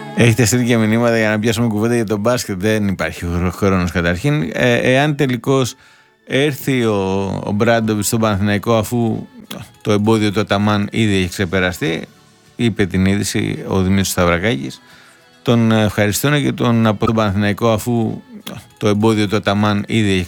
Έχετε στείλει και μηνύματα για να πιάσουμε κουβέντα για τον μπάσκετ. Δεν υπάρχει χρόνος καταρχήν. Εάν τελικώς έρθει ο Μπράντοβιτς στον Παναθηναϊκό, αφού το εμπόδιο του Αταμάν ήδη έχει ξεπεραστεί, είπε την είδηση ο Δημήτρης Σταυρακάκης, τον ευχαριστούν και από τον Παναθηναϊκό, αφού το εμπόδιο του Αταμάν ήδη έχει